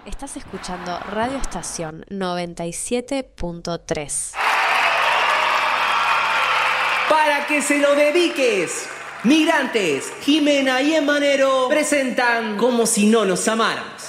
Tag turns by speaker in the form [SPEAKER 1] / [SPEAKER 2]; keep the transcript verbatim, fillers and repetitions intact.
[SPEAKER 1] Estás escuchando Radio Estación noventa y siete punto tres.
[SPEAKER 2] Para que se lo dediques. Migrantes, Jimena y Emanero presentan Como si no nos amáramos.